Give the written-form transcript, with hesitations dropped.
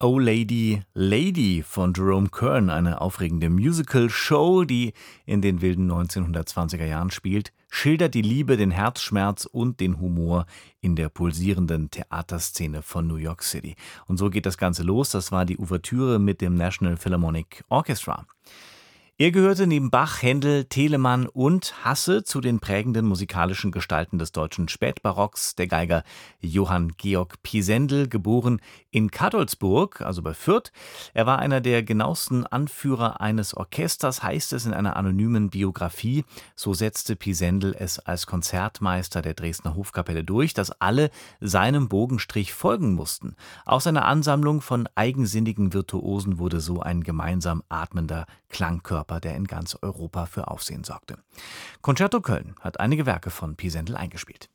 Oh Lady, Lady von Jerome Kern, eine aufregende Musical-Show, die in den wilden 1920er Jahren spielt, schildert die Liebe, den Herzschmerz und den Humor in der pulsierenden Theaterszene von New York City. Und so geht das Ganze los. Das war die Ouvertüre mit dem National Philharmonic Orchestra. Er gehörte neben Bach, Händel, Telemann und Hasse zu den prägenden musikalischen Gestalten des deutschen Spätbarocks. Der Geiger Johann Georg Pisendel, geboren in Cadolzburg, also bei Fürth. Er war einer der genauesten Anführer eines Orchesters, heißt es in einer anonymen Biografie. So setzte Pisendel es als Konzertmeister der Dresdner Hofkapelle durch, dass alle seinem Bogenstrich folgen mussten. Aus einer Ansammlung von eigensinnigen Virtuosen wurde so ein gemeinsam atmender Klangkörper, der in ganz Europa für Aufsehen sorgte. Concerto Köln hat einige Werke von Pisendel eingespielt.